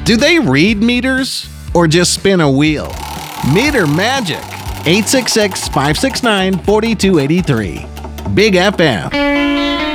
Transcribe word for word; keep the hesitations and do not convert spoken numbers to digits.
Do they read meters or just spin a wheel? Meter Magic, eight six six, five six nine, four two eight three. Big F M.